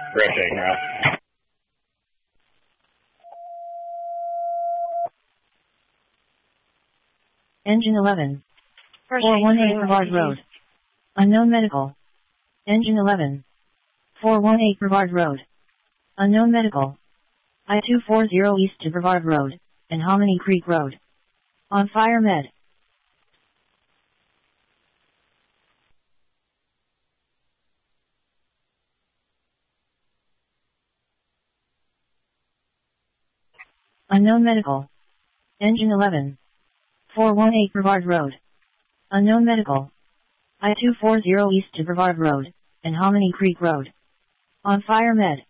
Ripping, rough. Engine 11. 418 Brevard Road. Unknown medical. Engine 11. 418 Brevard Road. Unknown medical. I-240 east to Brevard Road, and Hominy Creek Road. On fire med. Unknown medical. Engine 11. 418 Brevard Road. Unknown medical. I-240 east to Brevard Road, and Hominy Creek Road. On fire med.